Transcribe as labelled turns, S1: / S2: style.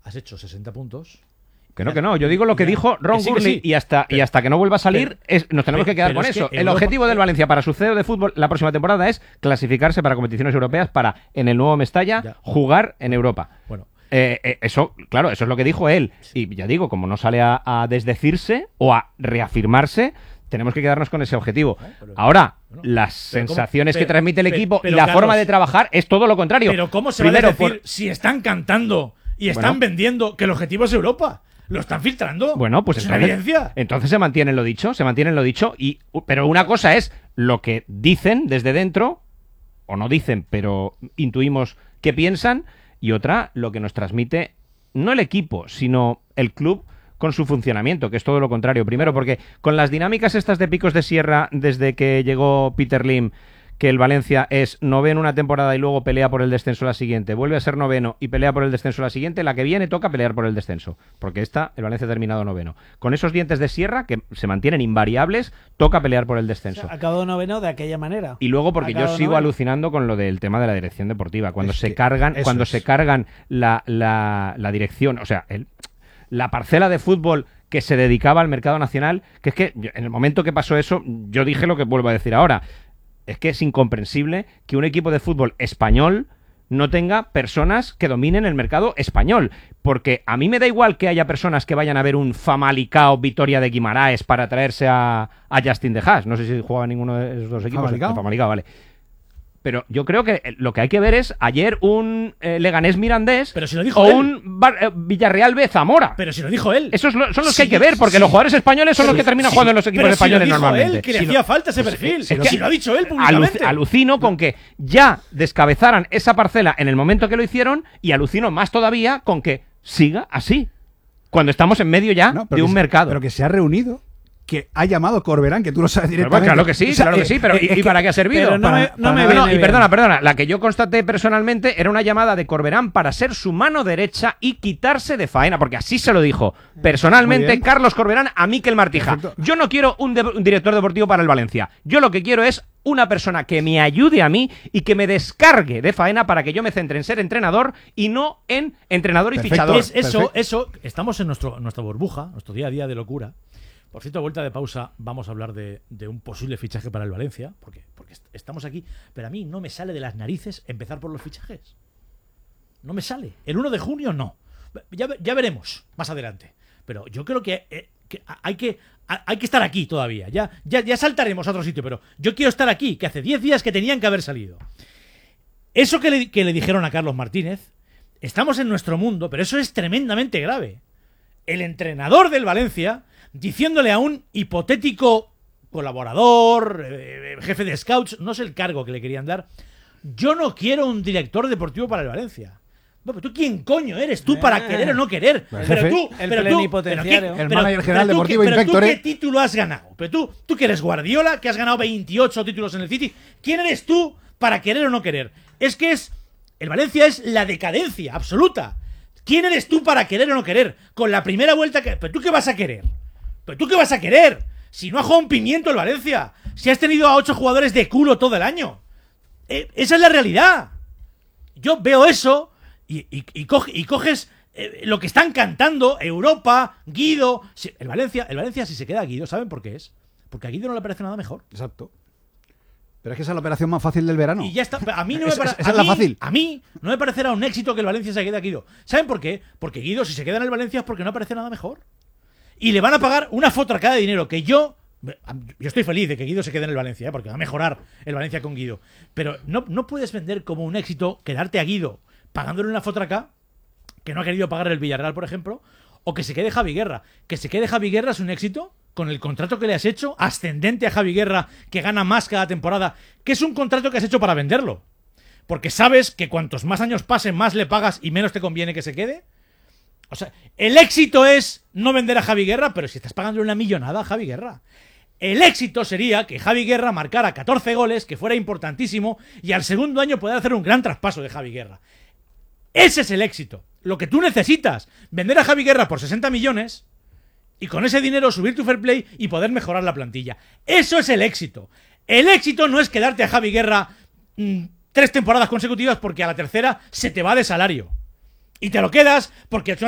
S1: has hecho 60 puntos.
S2: Que no. Yo digo lo que dijo Ron Gurley y hasta que no vuelva a salir nos tenemos que quedar con eso. El objetivo del Valencia para su CEO de fútbol la próxima temporada es clasificarse para competiciones europeas para, en el nuevo Mestalla, jugar en Europa.
S1: Bueno.
S2: Eso es lo que dijo él. Y ya digo, como no sale a desdecirse o a reafirmarse, tenemos que quedarnos con ese objetivo. Ahora, las sensaciones que transmite el equipo y la forma de trabajar es todo lo contrario.
S1: Pero ¿cómo se va a decir si están cantando y están vendiendo que el objetivo es Europa? ¿Lo están filtrando?
S2: Bueno, pues entonces se mantiene lo dicho, pero una cosa es lo que dicen desde dentro, o no dicen, pero intuimos que piensan, y otra, lo que nos transmite, no el equipo, sino el club con su funcionamiento, que es todo lo contrario. Primero, porque con las dinámicas estas de picos de sierra, desde que llegó Peter Lim, que el Valencia es noveno una temporada y luego pelea por el descenso la siguiente, vuelve a ser noveno y pelea por el descenso la siguiente, la que viene toca pelear por el descenso, porque el Valencia ha terminado noveno. Con esos dientes de sierra, que se mantienen invariables, toca pelear por el descenso.
S3: O sea, acabó noveno de aquella manera.
S2: Y luego, porque yo sigo alucinando con lo del tema de la dirección deportiva, cuando se cargan la dirección, o sea, la parcela de fútbol que se dedicaba al mercado nacional, que es que en el momento que pasó eso, yo dije lo que vuelvo a decir ahora. Es que es incomprensible que un equipo de fútbol español no tenga personas que dominen el mercado español. Porque a mí me da igual que haya personas que vayan a ver un Famalicão Vitoria de Guimaraes para traerse a Justin De Haas. No sé si jugaba ninguno de esos dos equipos. Famalicão, vale. Pero yo creo que lo que hay que ver es ayer un Leganés Mirandés
S1: pero si lo dijo
S2: o
S1: él.
S2: Un Villarreal B Zamora.
S1: Pero si lo dijo él.
S2: Esos son los que hay que ver, porque los jugadores españoles son los que terminan jugando en los equipos españoles normalmente.
S1: Él, que le hacía falta ese perfil. Es que si lo ha dicho él públicamente.
S2: Alucino con que ya descabezaran esa parcela en el momento que lo hicieron, y alucino más todavía con que siga así, cuando estamos en medio ya de un mercado.
S4: Pero que se ha reunido, que ha llamado Corberán, que tú lo sabes directamente.
S2: Claro que sí, pero ¿y para qué ha servido? Perdona, la que yo constaté personalmente era una llamada de Corberán para ser su mano derecha y quitarse de faena, porque así se lo dijo personalmente Carlos Corberán a Mikel Martija. Perfecto. Yo no quiero un director deportivo para el Valencia, yo lo que quiero es una persona que me ayude a mí y que me descargue de faena para que yo me centre en ser entrenador y no en entrenador y fichador.
S1: Eso, estamos en nuestra burbuja, nuestro día a día de locura. Por cierto, a vuelta de pausa vamos a hablar de un posible fichaje para el Valencia, porque estamos aquí, pero a mí no me sale de las narices empezar por los fichajes. No me sale. El 1 de junio no. Ya veremos más adelante. Pero yo creo que hay que estar aquí todavía. Ya saltaremos a otro sitio, pero yo quiero estar aquí, que hace 10 días que tenían que haber salido. Eso que le dijeron a Carlos Martínez, estamos en nuestro mundo, pero eso es tremendamente grave. El entrenador del Valencia diciéndole a un hipotético colaborador, jefe de scouts, no sé el cargo que le querían dar, yo no quiero un director deportivo para el Valencia. No, pero tú quién coño eres tú para querer o no querer.
S3: El plenipotenciario.
S4: El manager general deportivo
S1: Inspector. ¿Pero tú qué título has ganado? Pero tú que eres Guardiola, que has ganado 28 títulos en el City, ¿quién eres tú para querer o no querer? El Valencia es la decadencia absoluta. ¿Quién eres tú para querer o no querer? Con la primera vuelta que... ¿Pero tú qué vas a querer? Si no ha jugado un pimiento el Valencia. Si has tenido a 8 jugadores de culo todo el año. Esa es la realidad. Yo veo eso y coges lo que están cantando Europa, Guido. El Valencia, si se queda Guido, ¿saben por qué es? Porque a Guido no le parece nada mejor.
S4: Exacto. Pero es que esa es la operación más fácil del verano.
S1: Y ya está. A mí no me parece.
S4: Esa es la fácil.
S1: A mí no me parecerá un éxito que el Valencia se quede a Guido. ¿Saben por qué? Porque Guido, si se queda en el Valencia, es porque no aparece nada mejor. Y le van a pagar una fotracada de dinero que yo estoy feliz de que Guido se quede en el Valencia, porque va a mejorar el Valencia con Guido. Pero no puedes vender como un éxito quedarte a Guido pagándole una fotraca que no ha querido pagar el Villarreal, por ejemplo, o que se quede Javi Guerra. Que se quede Javi Guerra es un éxito con el contrato que le has hecho, ascendente a Javi Guerra, que gana más cada temporada, que es un contrato que has hecho para venderlo. Porque sabes que cuantos más años pasen, más le pagas y menos te conviene que se quede. O sea, el éxito es no vender a Javi Guerra, pero si estás pagándole una millonada a Javi Guerra. El éxito sería que Javi Guerra marcara 14 goles, que fuera importantísimo, y al segundo año poder hacer un gran traspaso de Javi Guerra. Ese es el éxito. Lo que tú necesitas, vender a Javi Guerra por 60 millones y con ese dinero subir tu fair play y poder mejorar la plantilla. Eso es el éxito. El éxito no es quedarte a Javi Guerra 3 temporadas consecutivas porque a la tercera se te va de salario. Y te lo quedas porque